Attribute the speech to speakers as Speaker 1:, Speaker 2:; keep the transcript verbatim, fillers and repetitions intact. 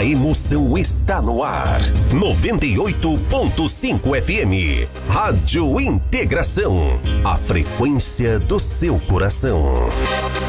Speaker 1: A emoção está no ar. noventa e oito ponto cinco F M. Rádio Integração. A frequência do seu coração.